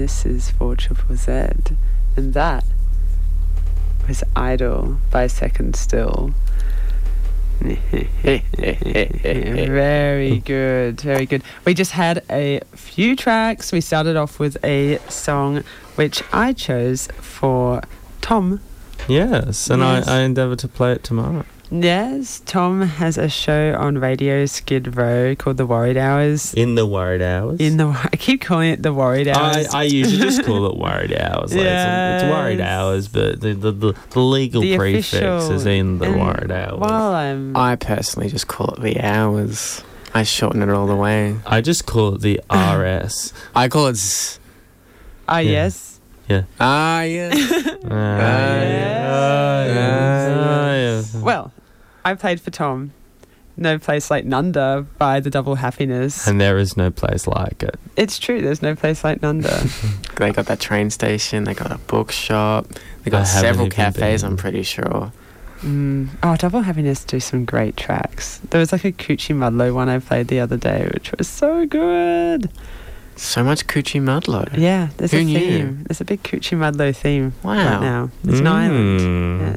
this is 4ZZZ. And that was Idol by Second Still. Very good, very good. We just had a few tracks. We started off with a song which I chose for Tom. Yes, and Yes. I endeavour to play it tomorrow. Yes, Tom has a show on Radio Skid Row called The Worried Hours. In the Worried Hours. I keep calling it The Worried Hours. I usually just call it Worried Hours. Like, it's Worried Yes. Hours, but the legal The prefix official- is in the and Worried Hours. While I'm... I personally just call it the hours. I shorten it all the way. I just call it the RS. I call it yes. Yeah. yes. Yes. Well, I played for Tom No Place Like Nunda by The Double Happiness. And there is no place like it. It's true, there's no place like Nunda. They got that train station. They got a bookshop. They I got haven't several even cafes. been. I'm pretty sure. Oh, Double Happiness do some great tracks. There was like a Coochie Mudlow one I played the other day, which was so good. So much Coochie Mudlow. Yeah, there's Who a knew? theme. There's a big Coochie Mudlow theme Wow. right now. It's an island. Mm. Yeah,